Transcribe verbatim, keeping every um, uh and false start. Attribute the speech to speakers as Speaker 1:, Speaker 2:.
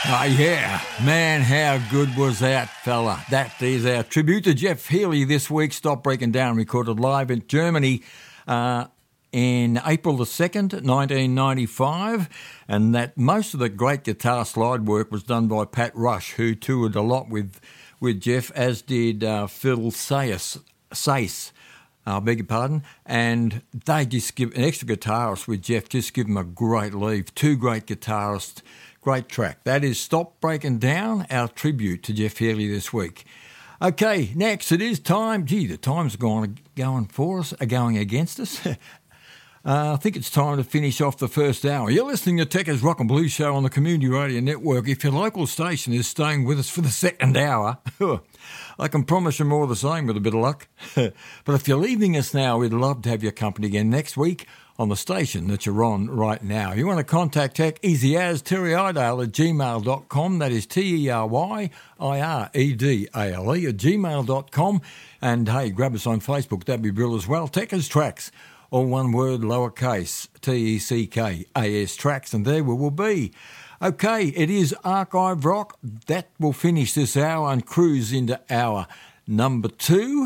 Speaker 1: Oh, yeah. Man, how good was that fella? That is our tribute to Jeff Healey this week. Stop Breaking Down, recorded live in Germany uh, in April the second, nineteen ninety-five. And that most of the great guitar slide work was done by Pat Rush, who toured a lot with, with Jeff, as did uh, Phil Sayce. Sayce. I beg your pardon, and they just give an extra guitarist with Jeff, just give him a great leave. Two great guitarists, great track. That is Stop Breaking Down, our tribute to Jeff Healey this week. Okay, next it is time. Gee, the time's gone going for us, uh, going against us. uh, I think it's time to finish off the first hour. You're listening to Techers Rock and Blues Show on the Community Radio Network. If your local station is staying with us for the second hour, I can promise you more of the same with a bit of luck. But if you're leaving us now, we'd love to have your company again next week on the station that you're on right now. You want to contact Tech, easy as Terry Idale at gmail dot com. That is T E R Y I R E D A L E at gmail dot com. And hey, grab us on Facebook. That'd be brilliant as well. Techers Tracks, all one word, lowercase, T E C K A S Tracks. And there we will be. Okay, it is Archive Rock. That will finish this hour and cruise into hour number two.